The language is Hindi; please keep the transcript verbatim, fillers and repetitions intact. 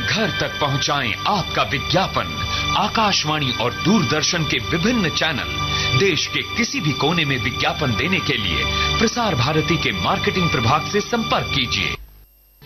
घर तक पहुंचाएं आपका विज्ञापन। आकाशवाणी और दूरदर्शन के विभिन्न चैनल, देश के किसी भी कोने में विज्ञापन देने के लिए प्रसार भारती के मार्केटिंग प्रभाग से संपर्क कीजिए।